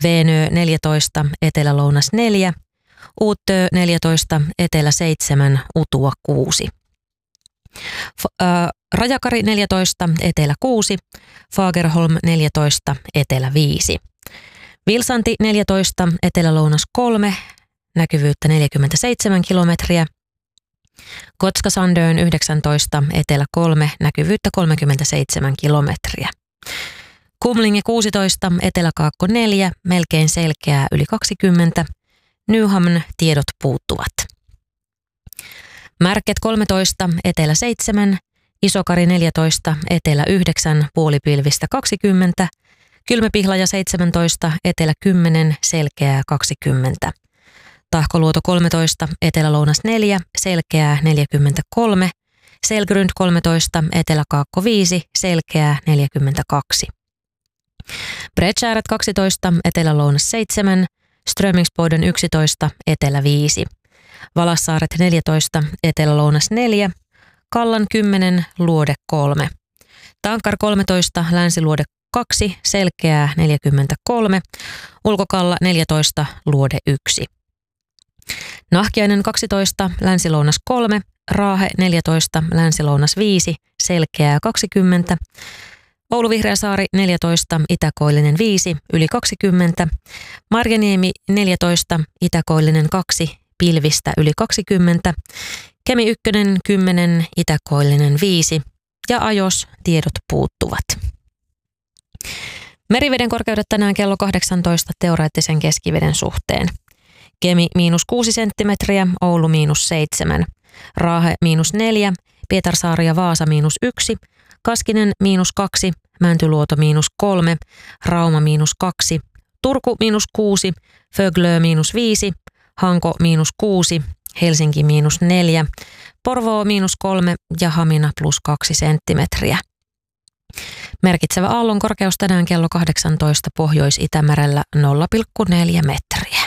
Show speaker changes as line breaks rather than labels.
Veenö 14, Etelä-Lounas 4, Uutö 14, Etelä 7, Utua 6. Rajakari 14, Etelä 6, Fagerholm 14, Etelä 5. Vilsanti 14, Etelä-Lounas 3, näkyvyyttä 47 kilometriä. Gotska-Sandön 19, Etelä 3, näkyvyyttä 37 kilometriä. Kumlinge 16, Etelä-Kaakko 4, melkein selkeää yli 20. Nyhamn tiedot puuttuvat. Märket 13, Etelä 7, Isokari 14, Etelä 9, puolipilvistä 20. Kylmäpihlaja 17, Etelä 10, selkeää 20. Tahkoluoto 13, Etelä-Lounas 4, selkeää 43. Selgrund 13, Etelä-Kaakko 5, selkeää 42. Bredtjäret 12, Etelä-Lounas 7, Strömingsboden 11, Etelä 5. Valassaaret 14, Etelä-Lounas 4, Kallan 10, Luode 3. Tankar 13, Länsiluode 2, selkeää 43. Ulkokalla 14, Luode 1. Nahkiainen 12, Länsi-Lounas 3, Raahe 14, Länsi-Lounas 5, selkeää 20. Oulu-Vihreäsaari 14, Itäkoillinen 5, yli 20. Marjaniemi 14, Itäkoillinen 2, pilvistä yli 20. Kemi 1, 10, Itäkoillinen 5 ja Ajos tiedot puuttuvat. Meriveden korkeudet tänään kello 18 teoreettisen keskiveden suhteen. Kemi -6 senttimetriä, Oulu -7, Raahe -4, Pietarsaari ja Vaasa -1, Kaskinen -2, Mäntyluoto -3, Rauma -2, Turku -6, Föglö -5, Hanko -6, Helsinki -4, Porvoo -3 ja Hamina +2 senttimetriä. Merkitsevä aallon korkeus tänään kello 18 Pohjois-Itämerellä 0,4 metriä.